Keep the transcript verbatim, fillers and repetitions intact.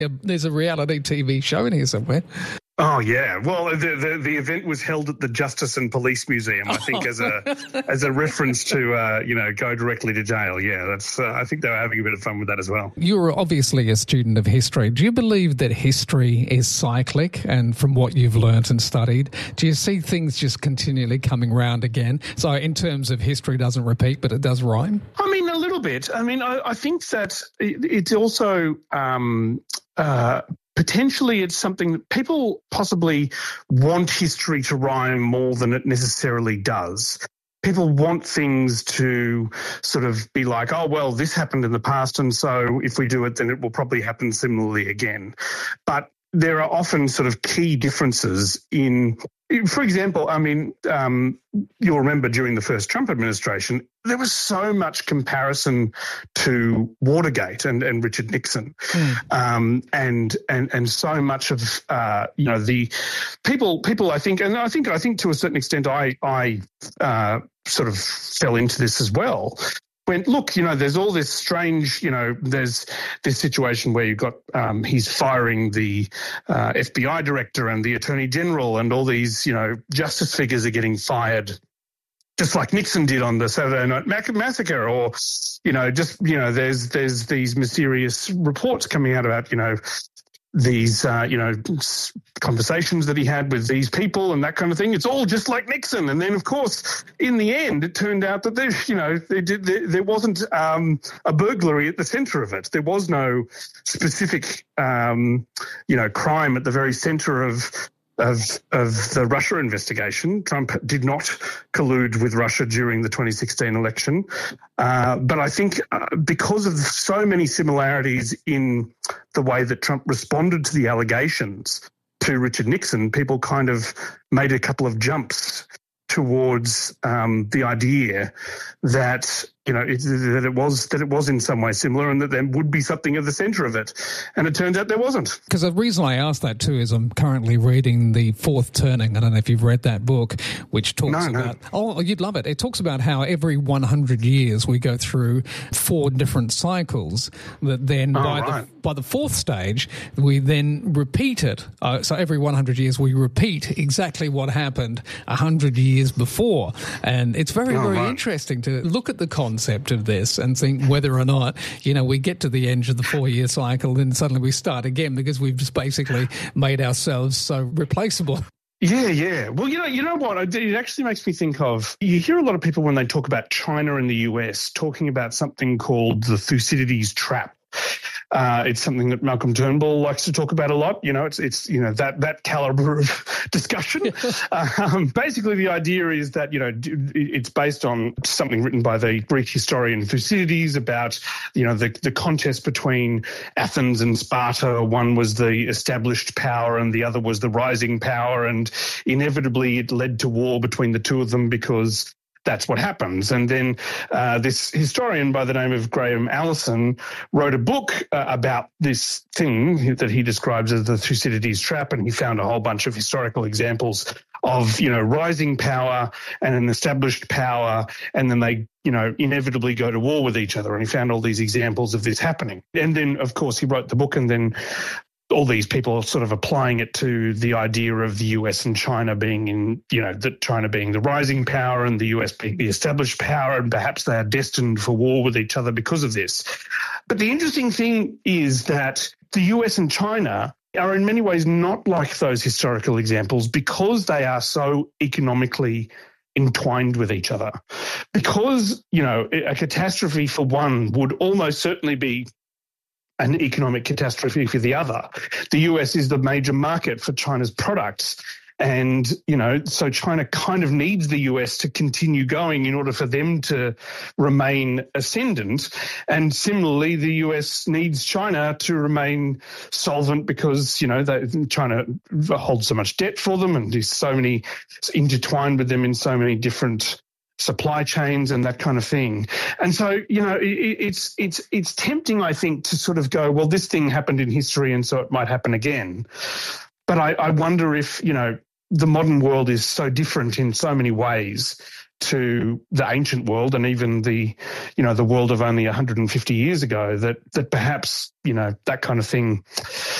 There's a reality T V show in here somewhere. Oh yeah, well the, the the event was held at the Justice and Police Museum, I think, as a as a reference to uh, you know go directly to jail. Yeah, that's uh, I think they were having a bit of fun with that as well. You're obviously a student of history. Do you believe that history is cyclic? And from what you've learnt and studied, do you see things just continually coming round again? So in terms of history, doesn't repeat, but it does rhyme. I mean, a little bit. I mean, I, I think that it, it's also. Um, uh, Potentially, it's something that people possibly want history to rhyme more than it necessarily does. People want things to sort of be like, oh, well, this happened in the past, and so if we do it, then it will probably happen similarly again. But there are often sort of key differences in, for example, I mean, um, you'll remember during the first Trump administration, there was so much comparison to Watergate and, and Richard Nixon, mm. um, and and and so much of uh, you know the people people I think and I think I think to a certain extent I I uh, sort of fell into this as well. When, look, you know, there's all this strange, you know, there's this situation where you've got um, he's firing the uh, F B I director and the Attorney General, and all these, you know, justice figures are getting fired, just like Nixon did on the Saturday Night Massacre, or, you know, just, you know, there's there's these mysterious reports coming out about, you know, these, uh, you know, conversations that he had with these people and that kind of thing. It's all just like Nixon. And then, of course, in the end, it turned out that there, you know, there, there, there wasn't um, a burglary at the centre of it. There was no specific, um, you know, crime at the very centre of Of, of the Russia investigation. Trump did not collude with Russia during the twenty sixteen election. Uh, but I think uh, because of so many similarities in the way that Trump responded to the allegations to Richard Nixon, people kind of made a couple of jumps towards um, the idea that, you know, it, that it was that it was in some way similar, and that there would be something at the centre of it. And it turns out there wasn't. Because the reason I asked that too is I'm currently reading The Fourth Turning. I don't know if you've read that book, which talks no, about... No. Oh, you'd love it. It talks about how every one hundred years we go through four different cycles, that then oh, by, right. the, by the fourth stage, we then repeat it. Uh, so every one hundred years we repeat exactly what happened one hundred years before. And it's very, oh, very right. interesting to look at the concept of this and think whether or not, you know, we get to the end of the four-year cycle and suddenly we start again because we've just basically made ourselves so replaceable. Yeah, yeah. Well, you know, you know what? It actually makes me think of, you hear a lot of people when they talk about China and the U S talking about something called the Thucydides trap. Uh, it's something that Malcolm Turnbull likes to talk about a lot. You know, it's, it's you know, that that caliber of discussion. um, basically, the idea is that, you know, it's based on something written by the Greek historian Thucydides about, you know, the, the contest between Athens and Sparta. One was the established power and the other was the rising power. And inevitably, it led to war between the two of them because that's what happens. And then uh, this historian by the name of Graham Allison wrote a book uh, about this thing that he describes as the Thucydides trap, and he found a whole bunch of historical examples of, you know, rising power and an established power, and then they, you know, inevitably go to war with each other. And he found all these examples of this happening. And then, of course, he wrote the book, and then all these people are sort of applying it to the idea of the U S and China being in, you know, that China being the rising power and the U S being the established power, and perhaps they are destined for war with each other because of this. But the interesting thing is that the U S and China are in many ways not like those historical examples because they are so economically entwined with each other. Because, you know, a catastrophe for one would almost certainly be an economic catastrophe for the other. The U S is the major market for China's products. And, you know, so China kind of needs the U S to continue going in order for them to remain ascendant. And similarly, the U S needs China to remain solvent because, you know, they, China holds so much debt for them and is so many intertwined with them in so many different supply chains and that kind of thing. And so, you know, it, it's it's it's tempting, I think, to sort of go, well, this thing happened in history and so it might happen again. But I, I wonder if, you know, the modern world is so different in so many ways to the ancient world and even the, you know, the world of only one hundred fifty years ago, that that perhaps, you know, that kind of thing